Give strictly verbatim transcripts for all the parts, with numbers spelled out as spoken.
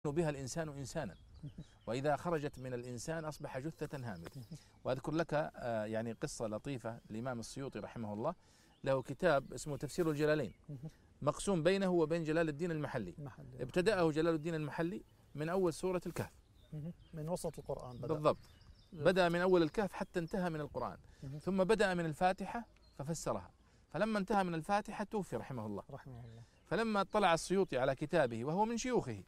بها الإنسان إنسانا، وإذا خرجت من الإنسان أصبح جثة هامدة. وأذكر لك يعني قصة لطيفة. الإمام السيوطي رحمه الله له كتاب اسمه تفسير الجلالين، مقسوم بينه وبين جلال الدين المحلي. ابتدأه جلال الدين المحلي من أول سورة الكهف، من وسط القرآن بدأ. بالضبط، بدأ من أول الكهف حتى انتهى من القرآن، ثم بدأ من الفاتحة ففسرها، فلما انتهى من الفاتحة توفي رحمه الله. رحمه الله. فلما اطلع السيوطي على كتابه وهو من شيوخه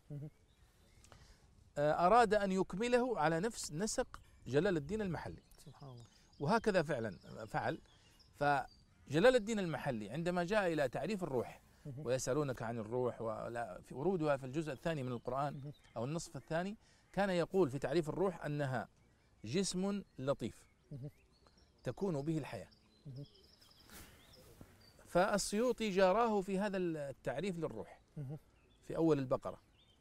أراد أن يكمله على نفس نسق جلال الدين المحلي، سبحان الله. وهكذا فعلا فعل. فجلال الدين المحلي عندما جاء إلى تعريف الروح، ويسألونك عن الروح وورودها في الجزء الثاني من القرآن أو النصف الثاني، كان يقول في تعريف الروح أنها جسم لطيف تكون به الحياة. فالسيوطي جاراه في هذا التعريف للروح في أول البقرة،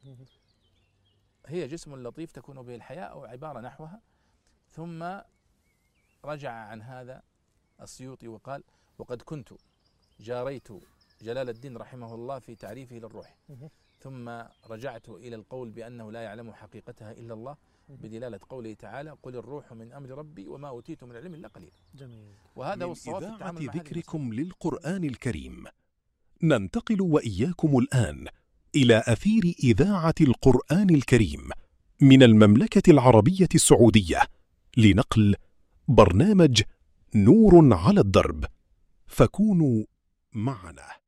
هي جسم لطيف تكون به الحياة أو عبارة نحوها. ثم رجع عن هذا السيوطي وقال: وقد كنت جاريت جلال الدين رحمه الله في تعريفه للروح، ثم رجعت إلى القول بأنه لا يعلم حقيقتها إلا الله، بدلالة قوله تعالى: قل الروح من أمر ربي وما أوتيت من العلم إلا قليلا. جميل. وهذا هو الصواب في التعامل مع ذكركم للقرآن الكريم. ننتقل وإياكم الآن إلى أثير إذاعة القرآن الكريم من المملكة العربية السعودية لنقل برنامج نور على الدرب، فكونوا معنا.